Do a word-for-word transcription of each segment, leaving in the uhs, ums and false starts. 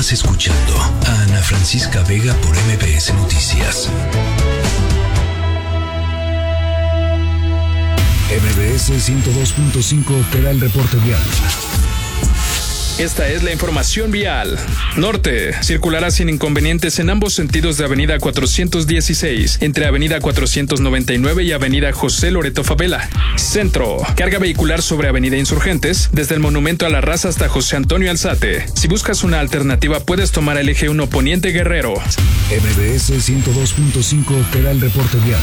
Continúas escuchando a Ana Francisca Vega por M B S Noticias. M B S ciento dos punto cinco te da el reporte vial. Esta es la información vial. Norte, circulará sin inconvenientes en ambos sentidos de Avenida cuatrocientos dieciséis, entre Avenida cuatrocientos noventa y nueve y Avenida José Loreto Favela. Centro, carga vehicular sobre Avenida Insurgentes, desde el Monumento a la Raza hasta José Antonio Alzate. Si buscas una alternativa, puedes tomar el eje uno Poniente Guerrero. M B S ciento dos punto cinco te da el reporte vial.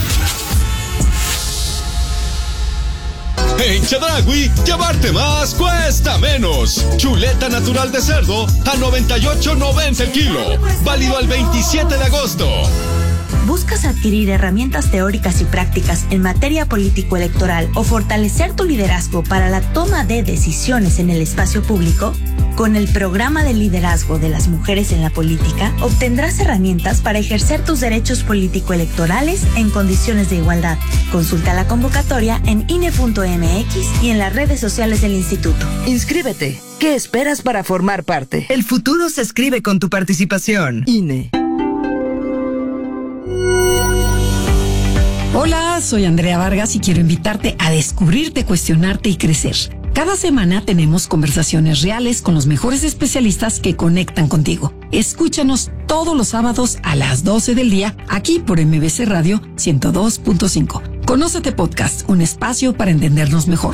En Chedraui, llevarte más cuesta menos. Chuleta natural de cerdo a noventa y ocho noventa el kilo. Válido al veintisiete de agosto. ¿Buscas adquirir herramientas teóricas y prácticas en materia político-electoral o fortalecer tu liderazgo para la toma de decisiones en el espacio público? Con el programa de liderazgo de las mujeres en la política, obtendrás herramientas para ejercer tus derechos político-electorales en condiciones de igualdad. Consulta la convocatoria en I N E punto M X y en las redes sociales del instituto. Inscríbete. ¿Qué esperas para formar parte? El futuro se escribe con tu participación. I N E. Hola, soy Andrea Vargas y quiero invitarte a descubrirte, cuestionarte y crecer. Cada semana tenemos conversaciones reales con los mejores especialistas que conectan contigo. Escúchanos todos los sábados a las doce del día, aquí por M B S Radio ciento dos punto cinco. Conócete Podcast, un espacio para entendernos mejor.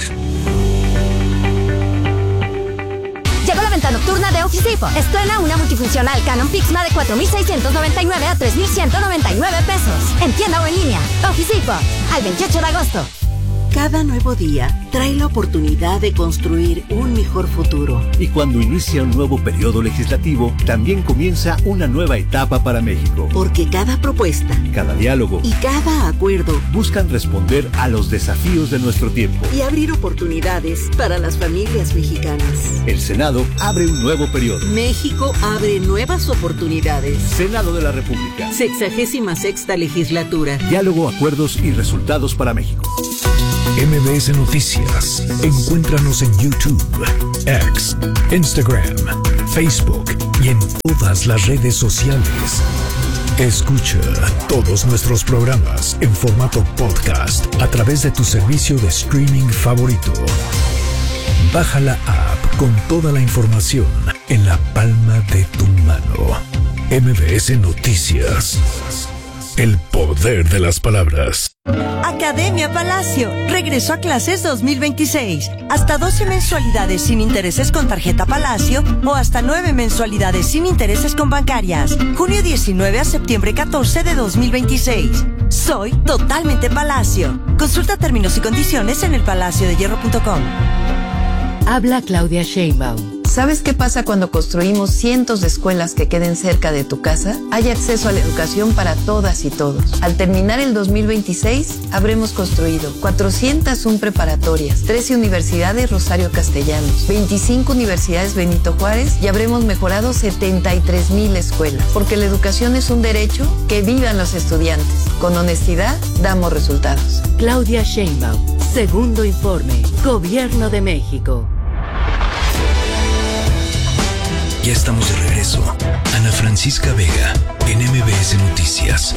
Llegó la venta nocturna de Office Depot. Estrena una multifuncional Canon Pixma de cuatro mil seiscientos noventa y nueve a tres mil ciento noventa y nueve pesos. En tienda o en línea. Office Depot, al veintiocho de agosto. Cada nuevo día trae la oportunidad de construir un mejor futuro. Y cuando inicia un nuevo periodo legislativo, también comienza una nueva etapa para México. Porque cada propuesta, cada diálogo y cada acuerdo buscan responder a los desafíos de nuestro tiempo y abrir oportunidades para las familias mexicanas. El Senado abre un nuevo periodo. México abre nuevas oportunidades. Senado de la República. Sexagésima sexta legislatura. Diálogo, acuerdos y resultados para México. M B S Noticias. Encuéntranos en YouTube, X, Instagram, Facebook y en todas las redes sociales. Escucha todos nuestros programas en formato podcast a través de tu servicio de streaming favorito. Baja la app con toda la información en la palma de tu mano. M B S Noticias. El poder de las palabras. Academia Palacio regresó a clases dos mil veintiséis. Hasta doce mensualidades sin intereses con tarjeta Palacio o hasta nueve mensualidades sin intereses con bancarias. Junio diecinueve a septiembre catorce de dos mil veintiséis. Soy totalmente Palacio. Consulta términos y condiciones en el palacio de hierro punto com. Habla Claudia Sheinbaum. ¿Sabes qué pasa cuando construimos cientos de escuelas que queden cerca de tu casa? Hay acceso a la educación para todas y todos. Al terminar el dos mil veintiséis, habremos construido cuatrocientas una preparatorias, trece universidades Rosario Castellanos, veinticinco universidades Benito Juárez y habremos mejorado setenta y tres mil escuelas. Porque la educación es un derecho, que vivan los estudiantes. Con honestidad, damos resultados. Claudia Sheinbaum, segundo informe, Gobierno de México. Ya estamos de regreso. Ana Francisca Vega, en M B S Noticias.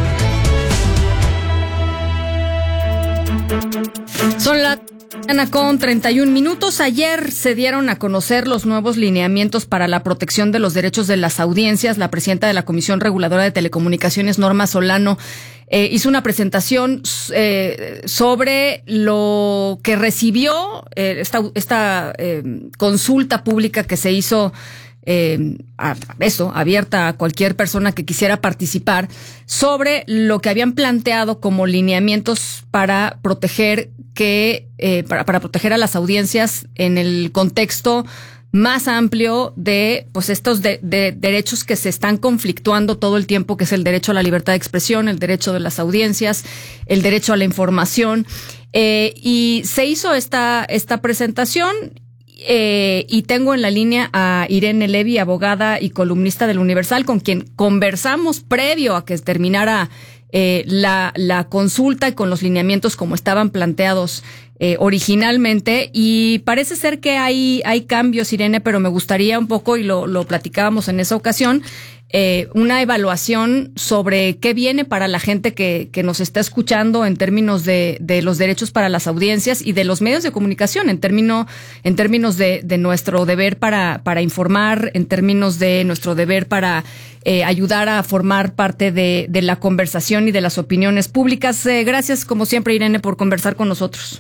Son la Ana con treinta y un minutos. Ayer se dieron a conocer los nuevos lineamientos para la protección de los derechos de las audiencias. La presidenta de la Comisión Reguladora de Telecomunicaciones, Norma Solano, eh, hizo una presentación eh, sobre lo que recibió eh, esta, esta eh, consulta pública que se hizo Eh, a, eso, abierta a cualquier persona que quisiera participar, sobre lo que habían planteado como lineamientos para proteger que eh, para, para proteger a las audiencias en el contexto más amplio de pues estos de, de derechos que se están conflictuando todo el tiempo, que es el derecho a la libertad de expresión, el derecho de las audiencias, el derecho a la información, eh, y se hizo esta esta presentación. Eh, y tengo en la línea a Irene Levy, abogada y columnista del Universal, con quien conversamos previo a que terminara eh, la, la consulta y con los lineamientos como estaban planteados eh, originalmente, y parece ser que hay, hay cambios, Irene, pero me gustaría un poco, y lo, lo platicábamos en esa ocasión, eh, una evaluación sobre qué viene para la gente que, que nos está escuchando en términos de, de los derechos para las audiencias y de los medios de comunicación, en término, en términos de, de nuestro deber para, para informar, en términos de nuestro deber para eh, ayudar a formar parte de, de la conversación y de las opiniones públicas. Eh, gracias, como siempre, Irene, por conversar con nosotros.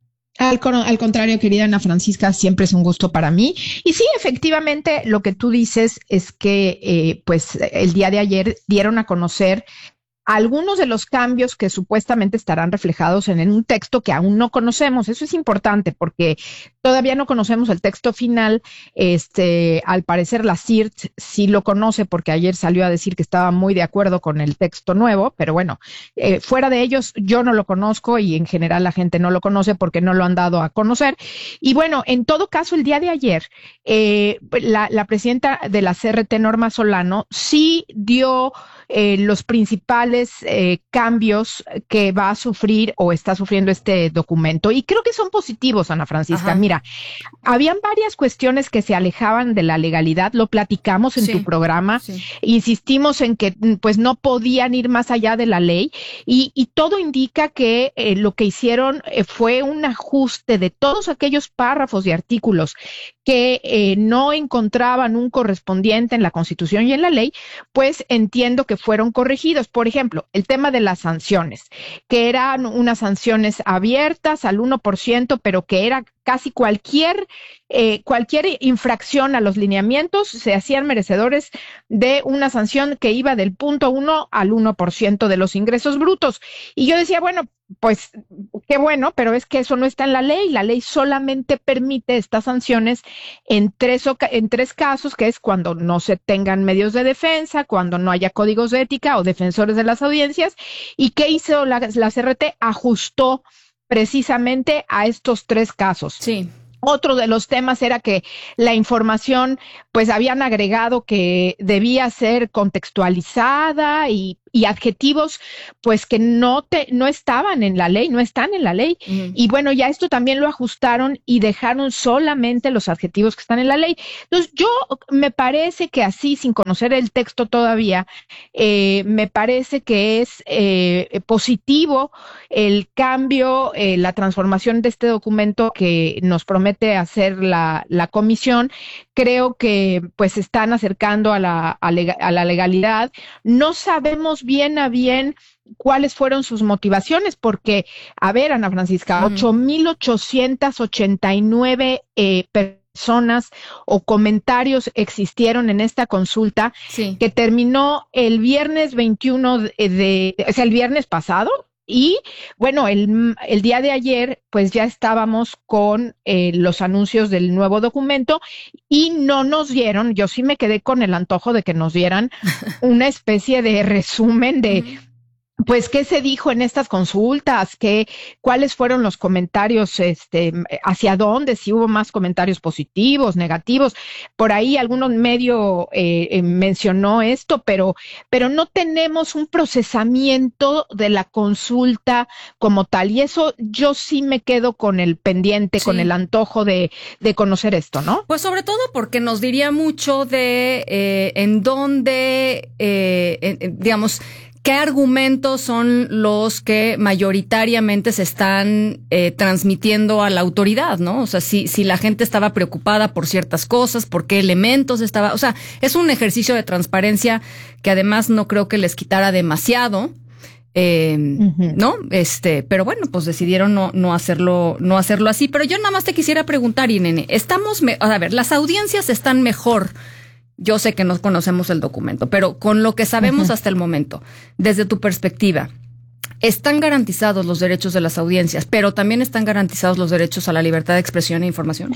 Al, al contrario, querida Ana Francisca, siempre es un gusto para mí. Y sí, efectivamente, lo que tú dices es que, eh, pues, el día de ayer dieron a conocer algunos de los cambios que supuestamente estarán reflejados en un texto que aún no conocemos. Eso es importante porque todavía no conocemos el texto final. Este, al parecer la C I R T sí lo conoce porque ayer salió a decir que estaba muy de acuerdo con el texto nuevo, pero bueno, eh, fuera de ellos yo no lo conozco y en general la gente no lo conoce porque no lo han dado a conocer. Y bueno, en todo caso, el día de ayer, eh, la, la presidenta de la C R T, Norma Solano, sí dio Eh, los principales eh, cambios que va a sufrir o está sufriendo este documento. Y creo que son positivos, Ana Francisca. Ajá. Mira, habían varias cuestiones que se alejaban de la legalidad, lo platicamos en sí, tu programa, sí. Insistimos en que pues no podían ir más allá de la ley y, y todo indica que eh, lo que hicieron eh, fue un ajuste de todos aquellos párrafos y artículos que eh, no encontraban un correspondiente en la Constitución y en la ley, pues entiendo que fueron corregidos. Por ejemplo, el tema de las sanciones, que eran unas sanciones abiertas al uno por ciento, pero que era casi cualquier eh, cualquier infracción a los lineamientos se hacían merecedores de una sanción que iba del punto uno al uno por ciento de los ingresos brutos. Y yo decía, bueno, pues qué bueno, pero es que eso no está en la ley. La ley solamente permite estas sanciones en tres, en tres casos, que es cuando no se tengan medios de defensa, cuando no haya códigos de ética o defensores de las audiencias. ¿Y qué hizo la, la C R T? Ajustó precisamente a estos tres casos. Sí. Otro de los temas era que la información, pues habían agregado que debía ser contextualizada y, y adjetivos, pues que no te, no estaban en la ley, no están en la ley. Uh-huh. Y bueno, ya esto también lo ajustaron y dejaron solamente los adjetivos que están en la ley. Entonces, yo me parece que así, sin conocer el texto todavía, eh, me parece que es eh, positivo el cambio, eh, la transformación de este documento que nos promete hacer la, la comisión. Creo que pues se están acercando a la, a, lega, a la legalidad. No sabemos bien a bien cuáles fueron sus motivaciones, porque, a ver, Ana Francisca, mm. ocho mil ochocientas ochenta y nueve eh, personas o comentarios existieron en esta consulta, sí, que terminó el viernes veintiuno de, de, o sea, el viernes pasado. Y bueno, el, el día de ayer pues ya estábamos con eh, los anuncios del nuevo documento y no nos dieron, yo sí me quedé con el antojo de que nos dieran una especie de resumen de pues qué se dijo en estas consultas, qué, cuáles fueron los comentarios, este, hacia dónde, si hubo más comentarios positivos, negativos. Por ahí algún medio eh, eh, mencionó esto, pero, pero no tenemos un procesamiento de la consulta como tal. Y eso yo sí me quedo con el pendiente, sí, con el antojo de, de conocer esto, ¿no? Pues sobre todo porque nos diría mucho de eh, en dónde, eh, en, digamos, ¿qué argumentos son los que mayoritariamente se están eh, transmitiendo a la autoridad, ¿no? O sea, si, si la gente estaba preocupada por ciertas cosas, por qué elementos estaba... O sea, es un ejercicio de transparencia que además no creo que les quitara demasiado, eh, uh-huh. ¿no? Este, pero bueno, pues decidieron no, no hacerlo, no hacerlo así. Pero yo nada más te quisiera preguntar, Irene, estamos... Me- a ver, las audiencias están mejor... Yo sé que no conocemos el documento, pero con lo que sabemos uh-huh. hasta el momento, desde tu perspectiva, ¿están garantizados los derechos de las audiencias, pero también están garantizados los derechos a la libertad de expresión e información?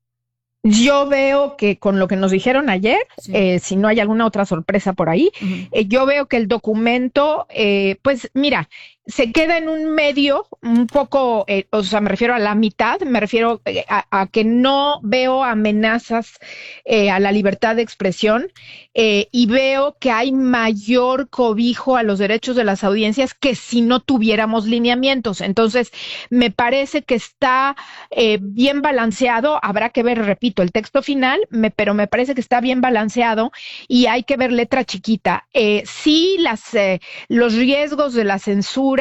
Yo veo que con lo que nos dijeron ayer, sí. eh, si no hay alguna otra sorpresa por ahí, uh-huh. eh, yo veo que el documento, eh, pues mira, se queda en un medio un poco, eh, o sea, me refiero a la mitad, me refiero a, a que no veo amenazas eh, a la libertad de expresión eh, y veo que hay mayor cobijo a los derechos de las audiencias que si no tuviéramos lineamientos. Entonces, me parece que está eh, bien balanceado, habrá que ver, repito, el texto final, me, pero me parece que está bien balanceado y hay que ver letra chiquita. Eh, sí, las, eh, los riesgos de la censura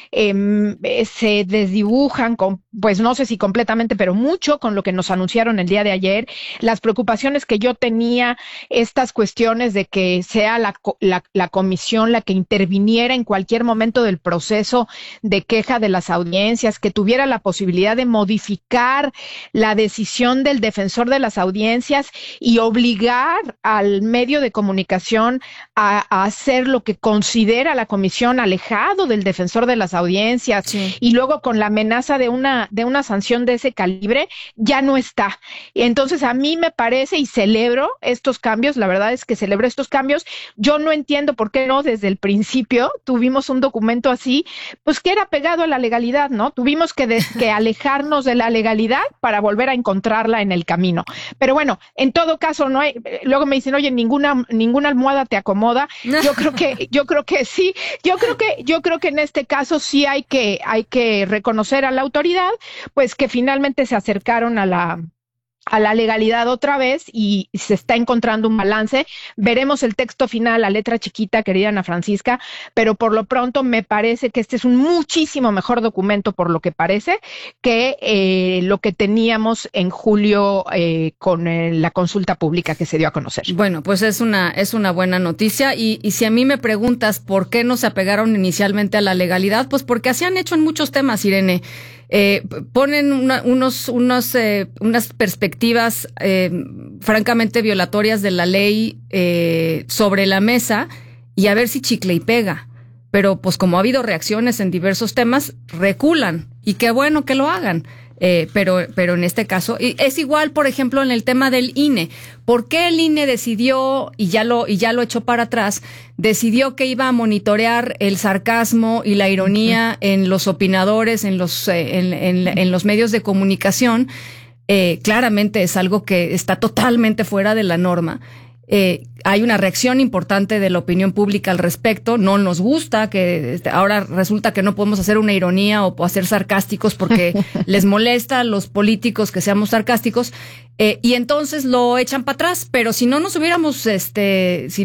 Eh, se desdibujan, con, pues no sé si completamente, pero mucho con lo que nos anunciaron el día de ayer. Las preocupaciones que yo tenía, estas cuestiones de que sea la, la, la comisión la que interviniera en cualquier momento del proceso de queja de las audiencias, que tuviera la posibilidad de modificar la decisión del defensor de las audiencias y obligar al medio de comunicación a, a hacer lo que considera la comisión alejado del defensor defensor de las audiencias, sí. Y luego con la amenaza de una de una sanción de ese calibre, ya no está. Entonces, a mí me parece y celebro estos cambios, la verdad es que celebro estos cambios. Yo no entiendo por qué no desde el principio tuvimos un documento así, pues que era pegado a la legalidad, ¿no? Tuvimos que, de, que alejarnos de la legalidad para volver a encontrarla en el camino. Pero bueno, en todo caso, no hay, luego me dicen, oye, ninguna ninguna almohada te acomoda. Yo creo que yo creo que sí, yo creo que yo creo que en este caso sí hay que, hay que reconocer a la autoridad, pues que finalmente se acercaron a la, a la legalidad otra vez y se está encontrando un balance. Veremos el texto final, la letra chiquita, querida Ana Francisca, pero por lo pronto me parece que este es un muchísimo mejor documento, por lo que parece, que eh, lo que teníamos en julio eh, con eh, la consulta pública que se dio a conocer. Bueno, pues es una, es una buena noticia y, y si a mí me preguntas por qué no se apegaron inicialmente a la legalidad, pues porque así han hecho en muchos temas, Irene. Eh, ponen una, unos, unos, eh, unas perspectivas eh, francamente violatorias de la ley eh, sobre la mesa y a ver si chicle y pega. Pero pues como ha habido reacciones en diversos temas, reculan y qué bueno que lo hagan. Eh, pero, pero en este caso, y es igual, por ejemplo, en el tema del I N E. ¿Por qué el I N E decidió, y ya lo, y ya lo echó para atrás, decidió que iba a monitorear el sarcasmo y la ironía uh-huh. en los opinadores, en los, eh, en, en, en los medios de comunicación? Eh, claramente es algo que está totalmente fuera de la norma. Eh, hay una reacción importante de la opinión pública al respecto. No nos gusta que ahora resulta que no podemos hacer una ironía o hacer sarcásticos porque les molesta a los políticos que seamos sarcásticos, eh, y entonces lo echan para atrás. Pero si no nos hubiéramos, este, si